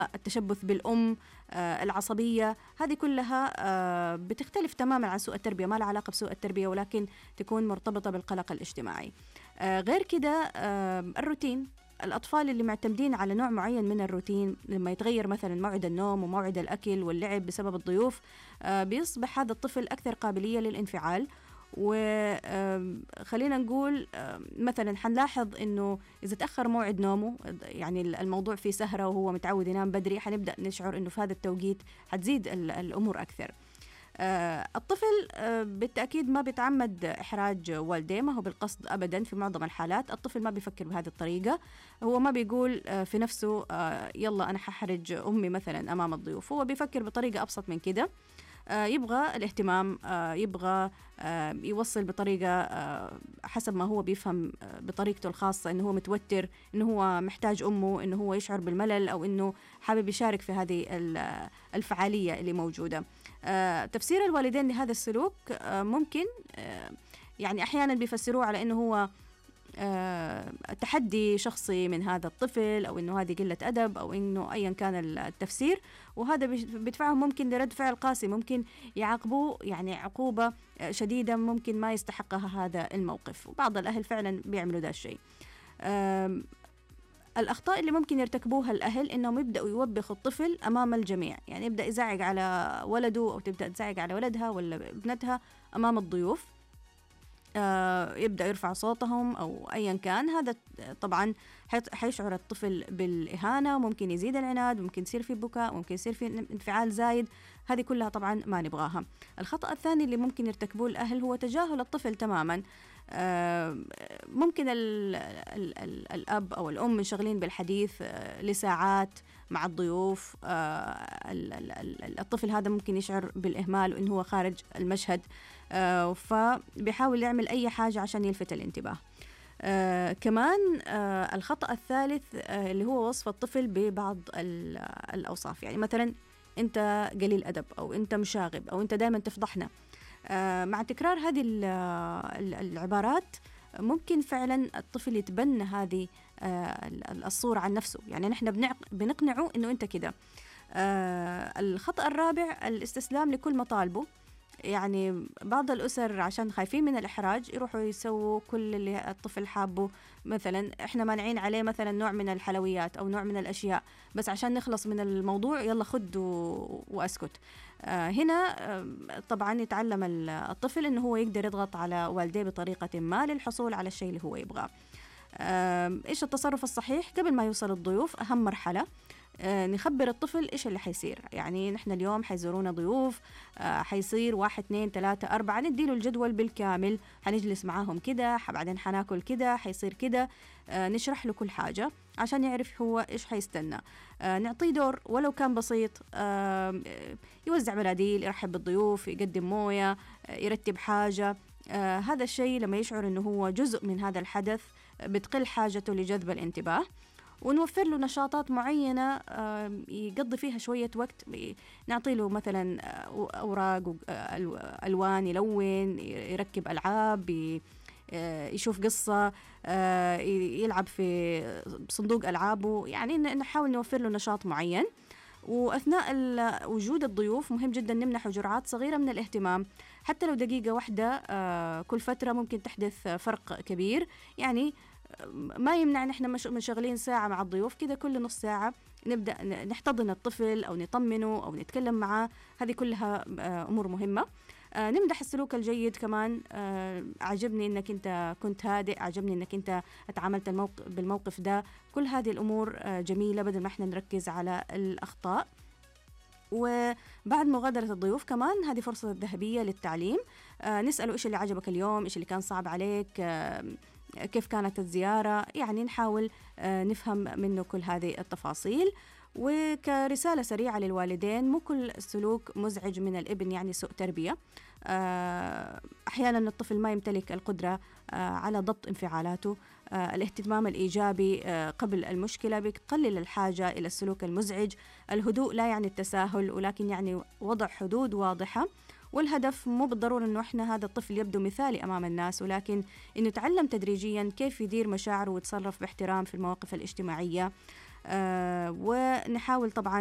التشبث بالأم، العصبية، هذه كلها بتختلف تماما عن سوء التربية، ما لها علاقة بسوء التربية ولكن تكون مرتبطة بالقلق الاجتماعي. غير كده الروتين، الأطفال اللي معتمدين على نوع معين من الروتين لما يتغير مثلا موعد النوم وموعد الأكل واللعب بسبب الضيوف، بيصبح هذا الطفل أكثر قابلية للانفعال. وخلينا نقول مثلا حنلاحظ انه اذا تاخر موعد نومه، يعني الموضوع فيه سهره وهو متعود ينام بدري، حنبدا نشعر انه في هذا التوقيت حتزيد الامور اكثر. الطفل بالتأكيد ما بيتعمد إحراج والديه، ما هو بالقصد أبدا. في معظم الحالات الطفل ما بيفكر بهذه الطريقة، هو ما بيقول في نفسه يلا أنا ححرج أمي مثلا أمام الضيوف، هو بيفكر بطريقة أبسط من كده. يبغى الاهتمام، يبغى يوصل بطريقة حسب ما هو بيفهم بطريقته الخاصة، إنه هو متوتر، إنه هو محتاج أمه، إنه هو يشعر بالملل، أو إنه حابب يشارك في هذه الفعالية اللي موجودة. تفسير الوالدين لهذا السلوك ممكن يعني أحيانا بيفسروه على إنه هو تحدي شخصي من هذا الطفل، أو إنه هذه قلة أدب، أو إنه أيا كان التفسير، وهذا بيدفعهم ممكن لرد فعل قاسي، ممكن يعاقبوه يعني عقوبة شديدة ممكن ما يستحقها هذا الموقف. وبعض الأهل فعلا بيعملوا ده الشيء. الأخطاء اللي ممكن يرتكبوها الأهل إنهم يبدأوا يوبخوا الطفل أمام الجميع، يعني يبدأ يزعق على ولده أو تبدأ تزعق على ولدها ولا ابنتها أمام الضيوف، يبدأ يرفع صوتهم أو أيا كان. هذا طبعا حيشعر الطفل بالإهانة، وممكن يزيد العناد، ممكن يصير في بكاء، ممكن يصير في انفعال زايد. هذه كلها طبعا ما نبغاها. الخطأ الثاني اللي ممكن يرتكبوه الأهل هو تجاهل الطفل تماما. ممكن الأب أو الأم منشغلين بالحديث لساعات مع الضيوف، الطفل هذا ممكن يشعر بالإهمال وإنه هو خارج المشهد، فبيحاول يعمل أي حاجة عشان يلفت الانتباه. كمان الخطأ الثالث اللي هو وصف الطفل ببعض الأوصاف، يعني مثلا أنت قليل أدب، أو أنت مشاغب، أو أنت دائما تفضحنا. مع تكرار هذه العبارات ممكن فعلا الطفل يتبنى هذه الصورة عن نفسه، يعني نحن بنقنعه أنه أنت كده. الخطأ الرابع الاستسلام لكل مطالبه، يعني بعض الأسر عشان خايفين من الإحراج يروحوا يسووا كل اللي الطفل حابه. مثلا إحنا مانعين عليه مثلا نوع من الحلويات أو نوع من الأشياء، بس عشان نخلص من الموضوع يلا خد وأسكت. هنا طبعا يتعلم الطفل إنه هو يقدر يضغط على والديه بطريقة ما للحصول على الشيء اللي هو يبغاه. إيش التصرف الصحيح قبل ما يوصل الضيوف؟ أهم مرحلة نخبر الطفل إيش اللي حيصير. يعني نحن اليوم حيزورونا ضيوف، حيصير 1 2 3 4، نديله الجدول بالكامل، حنجلس معاهم كده، بعدين حناكل كده، حيصير كده. نشرح له كل حاجة عشان يعرف هو إيش حيستنى. نعطيه دور ولو كان بسيط، يوزع مناديل، يرحب بالضيوف، يقدم موية، يرتب حاجة. هذا الشيء لما يشعر إنه هو جزء من هذا الحدث بتقل حاجته لجذب الانتباه. ونوفر له نشاطات معينة يقضي فيها شوية وقت، نعطي له مثلا أوراق ألوان يلون، يركب ألعاب، يشوف قصة، يلعب في صندوق ألعابه، يعني نحاول نوفر له نشاط معين. وأثناء وجود الضيوف مهم جدا نمنح جرعات صغيرة من الاهتمام، حتى لو دقيقة واحدة كل فترة ممكن تحدث فرق كبير. يعني ما يمنع نحن مشغلين ساعة مع الضيوف كده، كل نص ساعة نبدأ نحتضن الطفل أو نطمنه أو نتكلم معاه. هذه كلها أمور مهمة. نمدح السلوك الجيد كمان. عجبني أنك أنت كنت هادئ، عجبني أنك أنت تعاملت بالموقف ده. كل هذه الأمور جميلة بدل ما احنا نركز على الأخطاء. وبعد مغادرة الضيوف كمان هذه فرصة ذهبية للتعليم. نسأله إيش اللي عجبك اليوم، إيش اللي كان صعب عليك، كيف كانت الزيارة، يعني نحاول نفهم منه كل هذه التفاصيل. وكرسالة سريعة للوالدين، مو كل سلوك مزعج من الابن يعني سوء تربية. أحيانا الطفل ما يمتلك القدرة على ضبط انفعالاته. الاهتمام الإيجابي قبل المشكلة بيقلل الحاجة إلى السلوك المزعج. الهدوء لا يعني التساهل، ولكن يعني وضع حدود واضحة. والهدف مو بالضرورة أنه إحنا هذا الطفل يبدو مثالي أمام الناس، ولكن أنه يتعلم تدريجيا كيف يدير مشاعره ويتصرف باحترام في المواقف الاجتماعية. ونحاول طبعا